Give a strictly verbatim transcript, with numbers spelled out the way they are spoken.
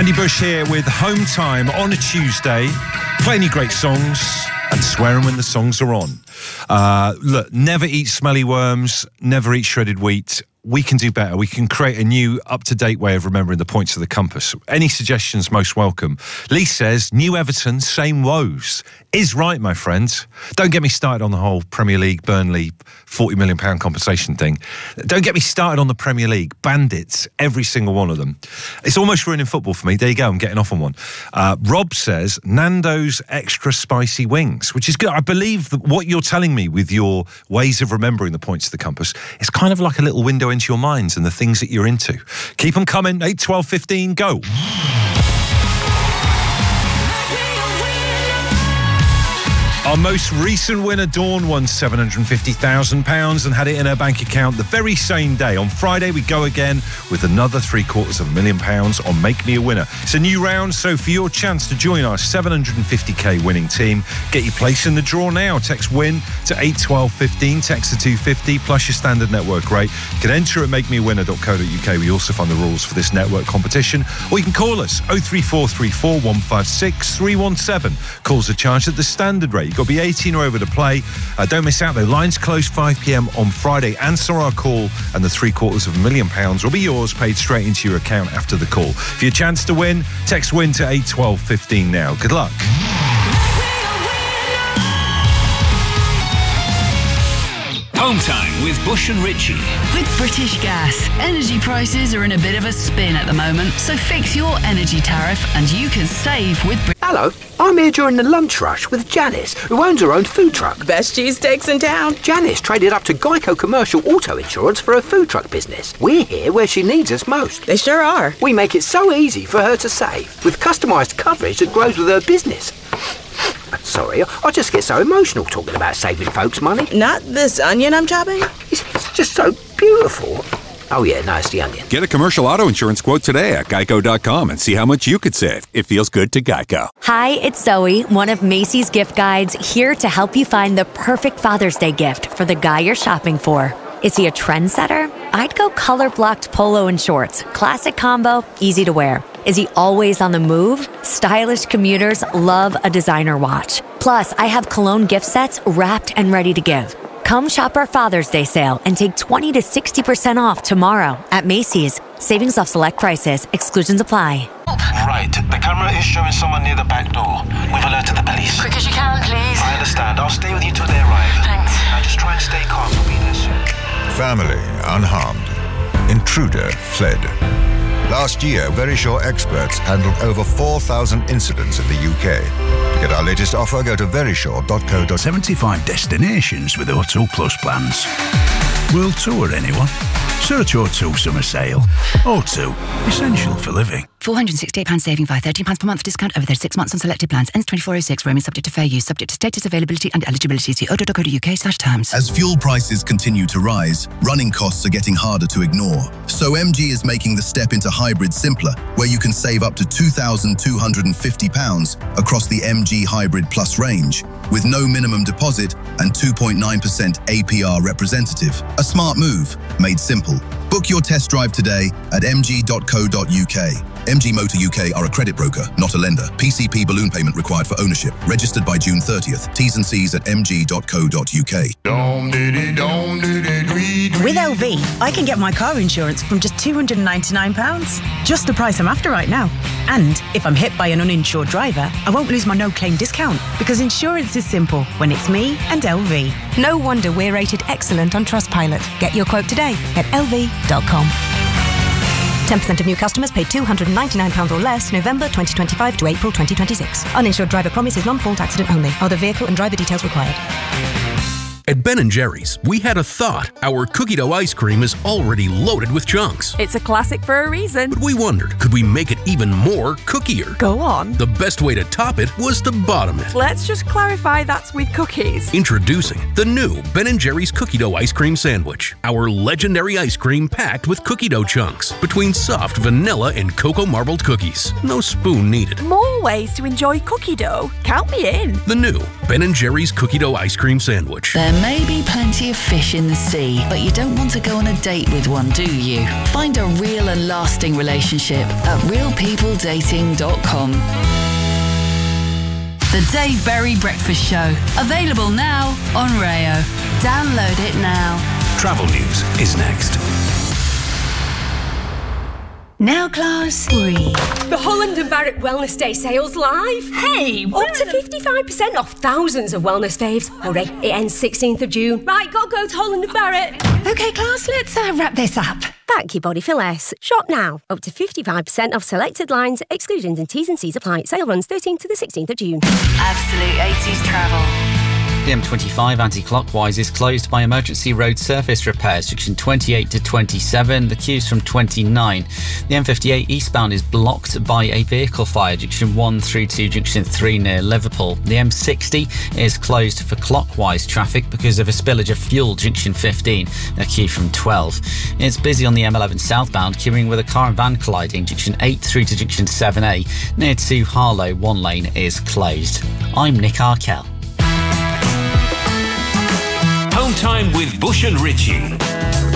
Andy Bush here with Home Time on a Tuesday. Play any great songs and swearing when the songs are on. Uh, look, never eat smelly worms, never eat shredded wheat. We can do better. We can create a new, up-to-date way of remembering the points of the compass. Any suggestions, most welcome. Lee says, new Everton, same woes. Is right, my friends. Don't get me started on the whole Premier League, Burnley, forty million pounds compensation thing. Don't get me started on the Premier League. Bandits, every single one of them. It's almost ruining football for me. There you go, I'm getting off on one. Uh, Rob says, Nando's extra spicy wings, which is good. I believe that what you're telling me with your ways of remembering the points of the compass is kind of like a little window into your minds and the things that you're into. Keep them coming. eight, twelve, fifteen, go. Our most recent winner, Dawn, won seven hundred fifty thousand pounds and had it in her bank account the very same day. On Friday, we go again with another three quarters of a million pounds on Make Me a Winner. It's a new round, so for your chance to join our seven hundred fifty k winning team, get your place in the draw now. Text WIN to eight twelve fifteen, text to two fifty plus your standard network rate. You can enter at make me a winner dot co dot u k. We also find the rules for this network competition. Or you can call us oh three four three four, one five six, three one seven. Calls are charged at the standard rate. You've got to be eighteen or over to play. Uh, don't miss out though. Lines close five p m on Friday. Answer our call and the three quarters of a million pounds will be yours, paid straight into your account after the call. For your chance to win, text WIN to eight twelve fifteen now. Good luck. Home Time with Bush and Richie. With British Gas, energy prices are in a bit of a spin at the moment, so fix your energy tariff and you can save with British. Hello, I'm here during the lunch rush with Janice, who owns her own food truck. Best cheesesteaks in town. Janice traded up to Geico Commercial Auto Insurance for her food truck business. We're here where she needs us most. They sure are. We make it so easy for her to save, with customised coverage that grows with her business. Sorry, I just get so emotional talking about saving folks money. Not this onion I'm chopping? It's, it's just so beautiful. Oh yeah, no, it's the onion. Get a commercial auto insurance quote today at geico dot com and see how much you could save. It feels good to Geico. Hi, it's Zoe, one of Macy's gift guides, here to help you find the perfect Father's Day gift for the guy you're shopping for. Is he a trendsetter? I'd go color-blocked polo and shorts. Classic combo, easy to wear. Is he always on the move? Stylish commuters love a designer watch. Plus, I have cologne gift sets wrapped and ready to give. Come shop our Father's Day sale and take twenty to sixty percent off tomorrow at Macy's. Savings off select prices. Exclusions apply. Right, the camera is showing someone near the back door. We've alerted the police. Quick as you can, please. I understand. I'll stay with you till they arrive. Thanks. Now just try and stay calm. We'll be there soon. Family unharmed. Intruder fled. Last year, Verisure experts handled over four thousand incidents in the U K. To get our latest offer, go to verisure dot co dot u k. seventy-five destinations with O two Plus plans. World tour, anyone? Search O two Summer Sale. O two, essential for living. four hundred sixty-eight pounds saving via thirteen pounds per month discount over thirty-six months on selected plans. Ends twenty-four oh six. Roaming subject to fair use. Subject to status, availability and eligibility. See o two dot co dot u k slash terms. As fuel prices continue to rise, running costs are getting harder to ignore. So M G is making the step into hybrid simpler, where you can save up to two thousand two hundred fifty pounds across the M G Hybrid Plus range, with no minimum deposit and two point nine percent A P R representative. A smart move, made simple. Book your test drive today at m g dot co dot u k. M G Motor U K are a credit broker, not a lender. P C P balloon payment required for ownership. Registered by June thirtieth. T's and C's at m g dot co dot u k. With L V, I can get my car insurance from just two hundred ninety-nine pounds. Just the price I'm after right now. And if I'm hit by an uninsured driver, I won't lose my no-claim discount, because insurance is simple when it's me and L V. No wonder we're rated excellent on Trustpilot. Get your quote today at l v dot com. ten percent of new customers paid two hundred ninety-nine pounds or less November twenty twenty-five to April twenty twenty-six. Uninsured driver promise is non-fault accident only. Other vehicle and driver details required. At Ben and Jerry's, we had a thought. Our cookie dough ice cream is already loaded with chunks. It's a classic for a reason. But we wondered, could we make it even more cookier? Go on. The best way to top it was to bottom it. Let's just clarify that's with cookies. Introducing the new Ben and Jerry's cookie dough ice cream sandwich. Our legendary ice cream packed with cookie dough chunks between soft vanilla and cocoa marbled cookies. No spoon needed. More ways to enjoy cookie dough. Count me in. The new Ben and Jerry's cookie dough ice cream sandwich. Them may be plenty of fish in the sea, but you don't want to go on a date with one, do you? Find a real and lasting relationship at real people dating dot com. The Dave Berry Breakfast Show. Available now on Rayo. Download it now. Travel news is next. Now, class three. The Holland and Barrett Wellness Day sales live. Hey, up to fifty-five percent off thousands of wellness faves. Hurry, it ends sixteenth of June. Right, gotta go to Holland and Barrett. Okay, class, let's uh, wrap this up. Thank you, Body for Less. Shop now. Up to fifty-five percent off selected lines. Exclusions and T's and C's apply. Sale runs thirteenth to the sixteenth of June. Absolute eighties travel. The M twenty-five anti-clockwise is closed by emergency road surface repairs, junction twenty-eight to twenty-seven. The queue's from twenty-nine. The M fifty-eight eastbound is blocked by a vehicle fire, junction one through to junction three near Liverpool. The M sixty is closed for clockwise traffic because of a spillage of fuel, junction fifteen. A queue from twelve. It's busy on the M eleven southbound, queuing with a car and van colliding, junction eight through to junction seven A. Near to Harlow, one lane is closed. I'm Nick Arkell. Home time with Bush and Richie.